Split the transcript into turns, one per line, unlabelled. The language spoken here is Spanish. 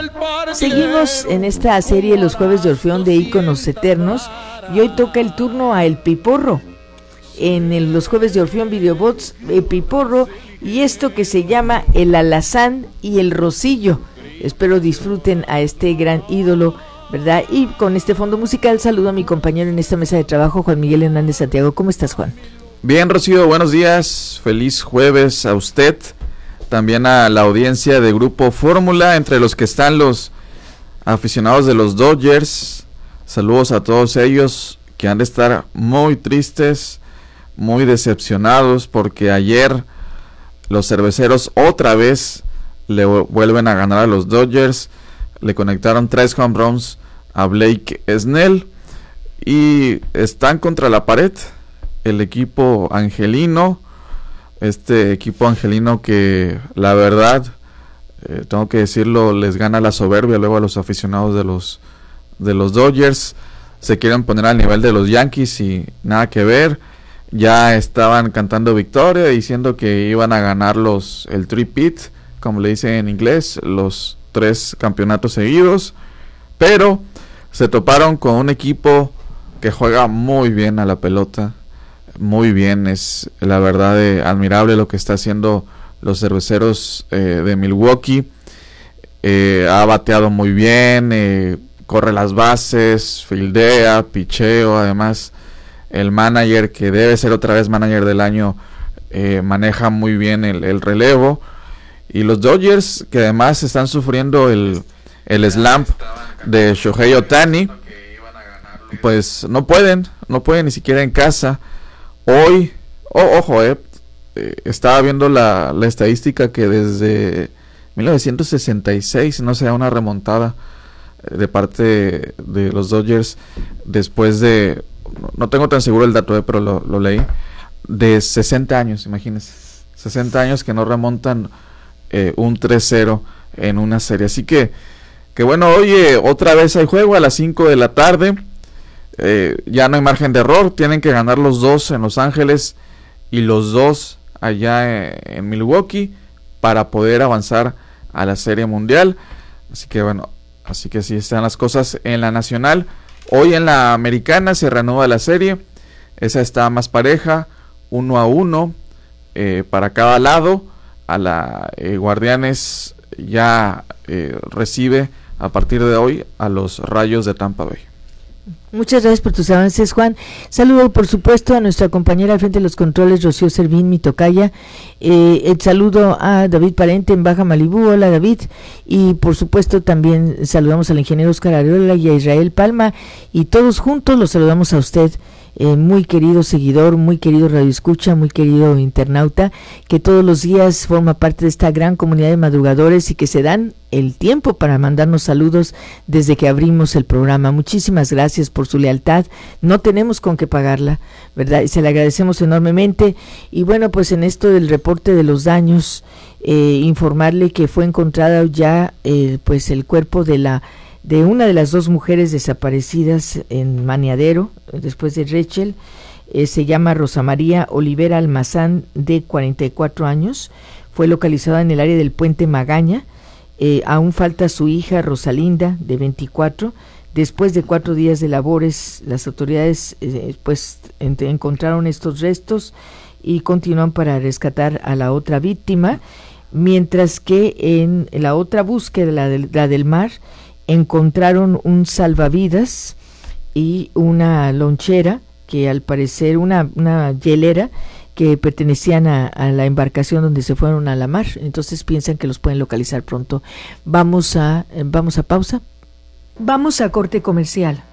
Seguimos en esta serie Los Jueves de Orfeón de Íconos Eternos y hoy toca el turno a El Piporro. En los Jueves de Orfeón Videobots, El Piporro y esto que se llama El Alazán y el Rosillo. Espero disfruten a este gran ídolo, ¿verdad? Y con este fondo musical saludo a mi compañero en esta mesa de trabajo, Juan Miguel Hernández Santiago. ¿Cómo estás, Juan?
Bien, Rocío, buenos días. Feliz jueves a usted. También a la audiencia de Grupo Fórmula, entre los que están los aficionados de los Dodgers. Saludos a todos ellos que han de estar muy tristes, muy decepcionados, porque ayer los cerveceros otra vez le vuelven a ganar a los Dodgers. Le conectaron 3 home runs a Blake Snell y están contra la pared el equipo angelino. Este equipo angelino que la verdad, tengo que decirlo, les gana la soberbia luego a los aficionados de los Dodgers. Se quieren poner al nivel de los Yankees y nada que ver. Ya estaban cantando victoria, diciendo que iban a ganar el three-peat, como le dicen en inglés, los 3 campeonatos seguidos. Pero se toparon con un equipo que juega muy bien a la pelota. Muy bien, es la verdad admirable lo que está haciendo los cerveceros de Milwaukee. Ha bateado muy bien, corre las bases, fildea, picheo. Además, el manager, que debe ser otra vez manager del año, maneja muy bien el relevo. Y los Dodgers, que además están sufriendo el slump de Shohei Ohtani, pues no pueden ni siquiera en casa. Hoy, estaba viendo la estadística que desde 1966 no se da una remontada de parte de los Dodgers después de, no tengo tan seguro el dato, pero lo leí, de 60 años, imagínense, 60 años que no remontan un 3-0 en una serie. Así que bueno, hoy otra vez hay juego a las 5 de la tarde. Ya no hay margen de error, tienen que ganar los 2 en Los Ángeles y los 2 allá en Milwaukee para poder avanzar a la Serie Mundial. Así que bueno, así están las cosas en la Nacional. Hoy en la Americana se reanuda la serie, esa está más pareja, 1-1 para cada lado. A la Guardianes ya recibe a partir de hoy a los Rayos de Tampa Bay.
Muchas gracias por tus avances, Juan. Saludo, por supuesto, a nuestra compañera al frente de los controles, Rocío Servín, mi tocaya. El saludo a David Parente en Baja Malibú. Hola, David. Y, por supuesto, también saludamos al ingeniero Oscar Areola y a Israel Palma. Y todos juntos los saludamos a usted, muy querido seguidor, muy querido radioescucha, muy querido internauta, que todos los días forma parte de esta gran comunidad de madrugadores y que se dan el tiempo para mandarnos saludos desde que abrimos el programa. Muchísimas gracias por su lealtad, no tenemos con qué pagarla, ¿verdad? Y se le agradecemos enormemente. Y bueno, pues en esto del reporte de los daños, informarle que fue encontrada ya pues el cuerpo de una de las 2 mujeres desaparecidas en Maniadero, después de Rachel. Se llama Rosa María Olivera Almazán, de 44 años. Fue localizada en el área del Puente Magaña. Aún falta su hija Rosalinda, de 24. Después de 4 días de labores, las autoridades encontraron estos restos y continúan para rescatar a la otra víctima, mientras que en la otra búsqueda, la del mar, encontraron un salvavidas y una lonchera que al parecer una hielera que pertenecían a la embarcación donde se fueron a la mar. Entonces piensan que los pueden localizar pronto. Vamos a pausa. Vamos a corte comercial.